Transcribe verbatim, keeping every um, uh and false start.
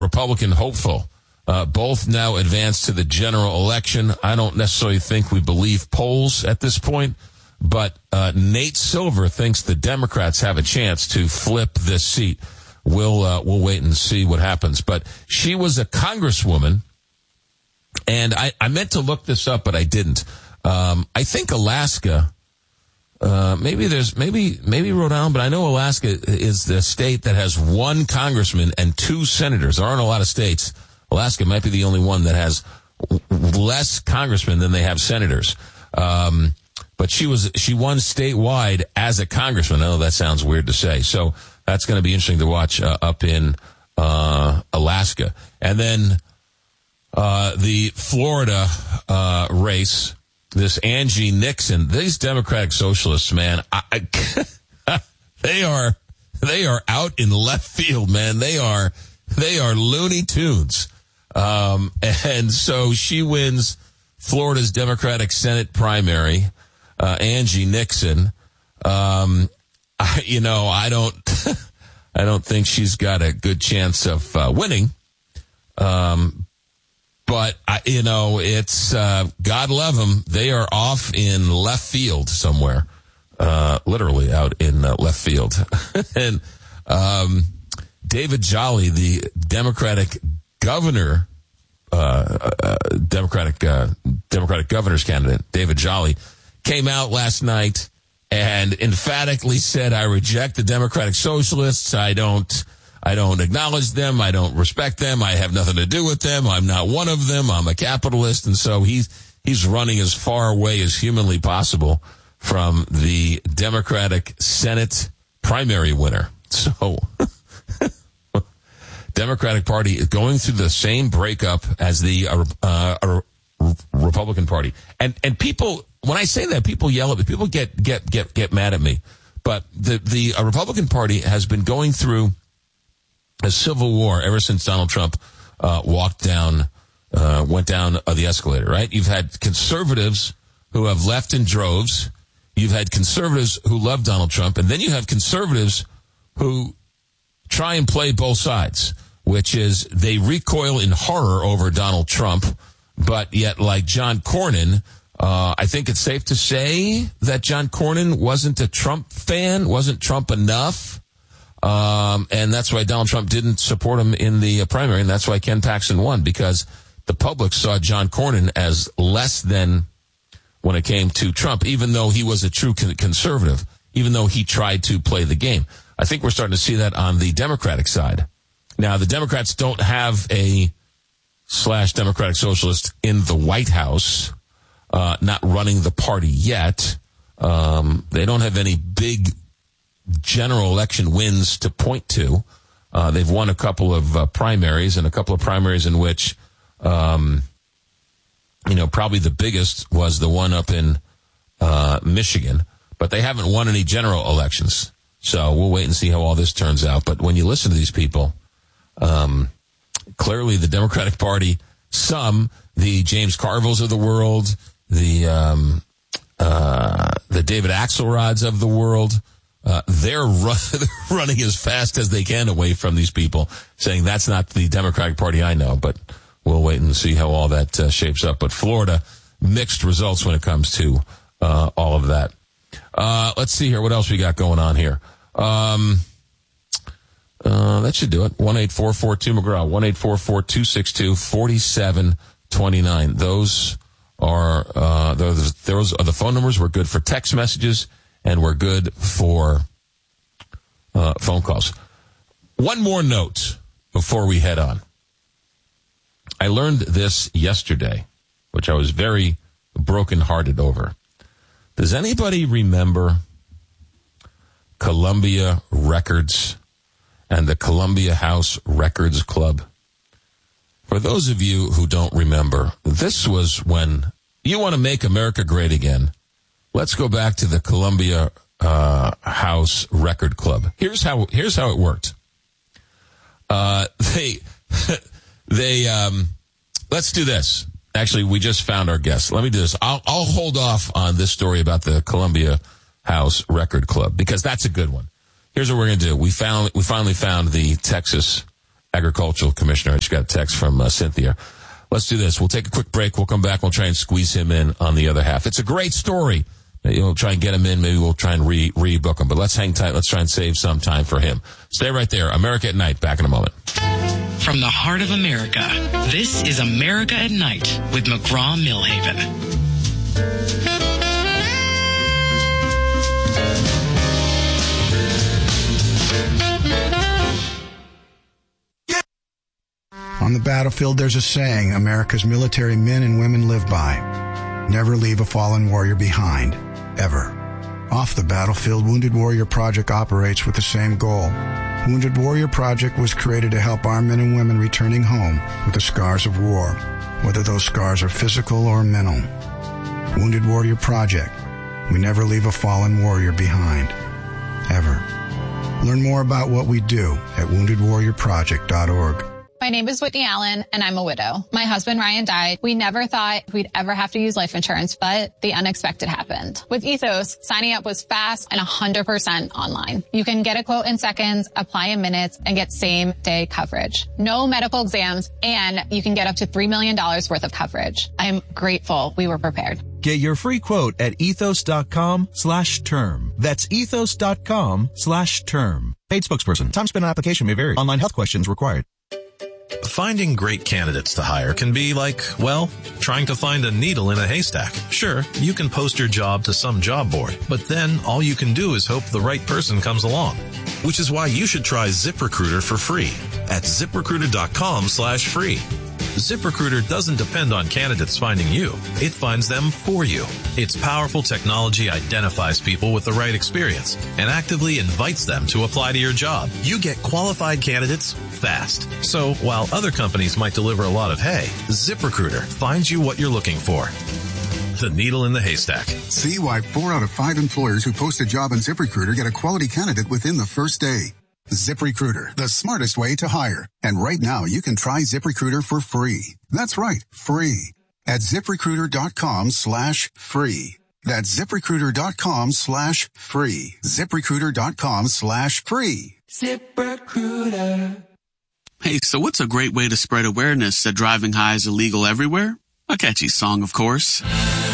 Republican hopeful. Uh, both now advanced to the general election. I don't necessarily think we believe polls at this point, but uh, Nate Silver thinks the Democrats have a chance to flip this seat. We'll uh, we'll wait and see what happens. But she was a congresswoman, and I, I meant to look this up, but I didn't. Um, I think Alaska, uh, maybe there's maybe maybe Rhode Island, but I know Alaska is the state that has one congressman and two senators. There aren't a lot of states. Alaska might be the only one that has less congressmen than they have senators. Um, but she was, she won statewide as a congressman. I know that sounds weird to say. So that's going to be interesting to watch uh, up in uh, Alaska. And then uh, the Florida uh, race, this Angie Nixon, these Democratic Socialists, man, I, I, they are, they are out in left field, man. They are, they are Looney Tunes. Um, and so she wins Florida's Democratic Senate primary, uh, Angie Nixon. Um, I, you know, I don't, I don't think she's got a good chance of, uh, winning. Um, but I, you know, it's, uh, God love them. They are off in left field somewhere, uh, literally out in uh, left field. and, um, David Jolly, the Democratic governor, uh, uh Democratic, uh, Democratic governor's candidate, David Jolly, came out last night and emphatically said, I reject the Democratic Socialists. I don't, I don't acknowledge them. I don't respect them. I have nothing to do with them. I'm not one of them. I'm a capitalist. And so he's, he's running as far away as humanly possible from the Democratic Senate primary winner. So Democratic Party is going through the same breakup as the uh, uh, Republican Party. And and people, when I say that, people yell at me. People get get get get mad at me. But the the uh, Republican Party has been going through a civil war ever since Donald Trump uh, walked down, uh, went down uh, the escalator. Right? You've had conservatives who have left in droves. You've had conservatives who love Donald Trump, and then you have conservatives who try and play both sides, which is they recoil in horror over Donald Trump, but yet like John Cornyn, uh, I think it's safe to say that John Cornyn wasn't a Trump fan, wasn't Trump enough, um, and that's why Donald Trump didn't support him in the uh, primary, and that's why Ken Paxton won, because the public saw John Cornyn as less than when it came to Trump, even though he was a true conservative, even though he tried to play the game. I think we're starting to see that on the Democratic side. Now, the Democrats don't have a slash Democratic Socialist in the White House, uh, not running the party yet. Um, they don't have any big general election wins to point to. Uh, they've won a couple of uh, primaries and a couple of primaries in which, um, you know, probably the biggest was the one up in uh, Michigan, but they haven't won any general elections. So we'll wait and see how all this turns out. But when you listen to these people, um, clearly the Democratic Party, some, the James Carvilles of the world, the um, uh, the David Axelrods of the world, uh, they're, run, they're running as fast as they can away from these people, saying that's not the Democratic Party I know. But we'll wait and see how all that uh, shapes up. But Florida, mixed results when it comes to uh, all of that. Uh, let's see here. What else we got going on here? Um, uh, that should do it. one eight four four two McGraw. one eight four four two six two four seven two nine. Those are, uh, those, those are the phone numbers. We're good for text messages and we're good for, uh, phone calls. One more note before we head on. I learned this yesterday, which I was very brokenhearted over. Does anybody remember Columbia Records and the Columbia House Records Club? For those of you who don't remember, this was when you want to make America great again. Let's go back to the Columbia uh, House Record Club. Here's how here's how it worked. Uh, they they um, let's do this. Actually, we just found our guest. Let me do this. I'll, I'll hold off on this story about the Columbia House Record Club because that's a good one. Here's what we're going to do. We found, we finally found the Texas agricultural commissioner. I just got a text from uh, Cynthia. Let's do this. We'll take a quick break. We'll come back. We'll try and squeeze him in on the other half. It's a great story. Maybe we'll try and get him in. Maybe we'll try and re rebook him. But let's hang tight. Let's try and save some time for him. Stay right there. America at Night. Back in a moment. From the heart of America, this is America at Night with McGraw-Millhaven. On the battlefield, there's a saying America's military men and women live by. Never leave a fallen warrior behind. Ever. Off the battlefield, Wounded Warrior Project operates with the same goal. Wounded Warrior Project was created to help our men and women returning home with the scars of war, whether those scars are physical or mental. Wounded Warrior Project. We never leave a fallen warrior behind. Ever. Learn more about what we do at wounded warrior project dot org. My name is Whitney Allen, and I'm a widow. My husband, Ryan, died. We never thought we'd ever have to use life insurance, but the unexpected happened. With Ethos, signing up was fast and one hundred percent online. You can get a quote in seconds, apply in minutes, and get same-day coverage. No medical exams, and you can get up to three million dollars worth of coverage. I'm grateful we were prepared. Get your free quote at ethos.com slash term. That's ethos.com slash term. Paid spokesperson. Time spent on application may vary. Online health questions required. Finding great candidates to hire can be like, well, trying to find a needle in a haystack. Sure, you can post your job to some job board, but then all you can do is hope the right person comes along. Which is why you should try ZipRecruiter for free at ZipRecruiter.com slash free. ZipRecruiter doesn't depend on candidates finding you. It finds them for you. Its powerful technology identifies people with the right experience and actively invites them to apply to your job. You get qualified candidates fast. So while other companies might deliver a lot of hay, ZipRecruiter finds you what you're looking for. The needle in the haystack. See why four out of five employers who post a job on ZipRecruiter get a quality candidate within the first day. ZipRecruiter, the smartest way to hire. And right now, you can try ZipRecruiter for free. That's right, free. At ZipRecruiter.com slash free. That's ZipRecruiter.com slash free. ZipRecruiter.com slash free. ZipRecruiter. Hey, so what's a great way to spread awareness that driving high is illegal everywhere? A catchy song, of course.